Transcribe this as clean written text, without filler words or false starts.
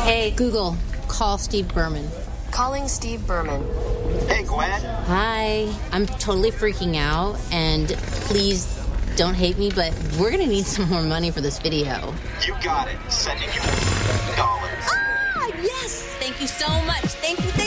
Hey, Google, call Steve Berman. Calling Steve Berman. Hey, Gwen. Hi. I'm totally freaking out, and please don't hate me, but we're going to need some more money for this video. You got it. Sending you $. Ah, yes! Thank you so much. Thank you.